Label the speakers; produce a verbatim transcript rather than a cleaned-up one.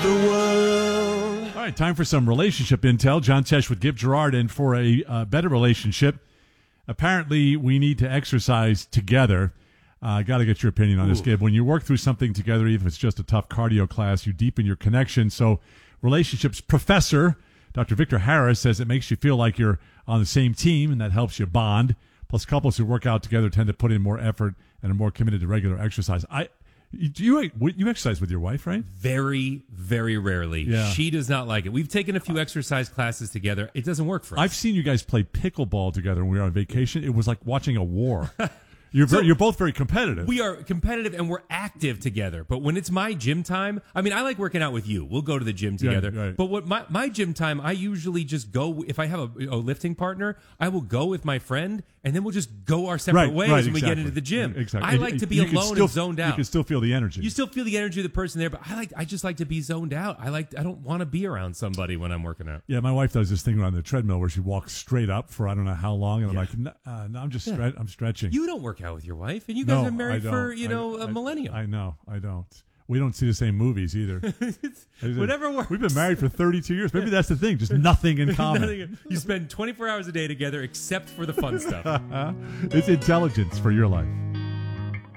Speaker 1: the world.
Speaker 2: All right, time for some relationship intel. John Tesh with Gib Gerard, and for a uh, better relationship, apparently we need to exercise together. I uh, got to get your opinion on this, Gib. When you work through something together, even if it's just a tough cardio class, you deepen your connection. So relationships professor Doctor Victor Harris says it makes you feel like you're on the same team, and that helps you bond. Plus, couples who work out together tend to put in more effort and are more committed to regular exercise. I Do you you exercise with your wife, right?
Speaker 3: Very, very rarely.
Speaker 2: Yeah.
Speaker 3: She does not like it. We've taken a few exercise classes together. It doesn't work for us.
Speaker 2: I've seen you guys play pickleball together when we were on vacation. It was like watching a war. You're
Speaker 3: So-
Speaker 2: very, you're both very competitive.
Speaker 3: We are competitive and we're active together. But when it's my gym time, I mean, I like working out with you. We'll go to the gym together.
Speaker 2: Yeah, right.
Speaker 3: But what my, my gym time, I usually just go, if I have a, a lifting partner, I will go with my friend and then we'll just go our separate
Speaker 2: Right,
Speaker 3: ways
Speaker 2: right,
Speaker 3: when we get
Speaker 2: exactly.
Speaker 3: into the gym.
Speaker 2: Exactly.
Speaker 3: I like to be
Speaker 2: You can
Speaker 3: alone
Speaker 2: still-
Speaker 3: and zoned out.
Speaker 2: You can still feel the energy.
Speaker 3: You still feel the energy of the person there, but I like I just like to be zoned out. I like I don't want to be around somebody when I'm working out.
Speaker 2: Yeah, my wife does this thing on the treadmill where she walks straight up for I don't know how long, and I'm
Speaker 3: Yeah.
Speaker 2: like, no, uh, no I'm just stre- I'm stretching.
Speaker 3: You don't work out with your wife, and you guys
Speaker 2: no,
Speaker 3: are married
Speaker 2: I
Speaker 3: for
Speaker 2: don't.
Speaker 3: you
Speaker 2: I-
Speaker 3: know a
Speaker 2: I-
Speaker 3: millennium.
Speaker 2: I know, I don't. We don't see the same movies either.
Speaker 3: Whatever works.
Speaker 2: We've been married for thirty-two years. Maybe that's the thing. Just nothing in common.
Speaker 3: Nothing- you spend twenty-four hours a day together, except for the fun stuff.
Speaker 2: It's intelligence for your life.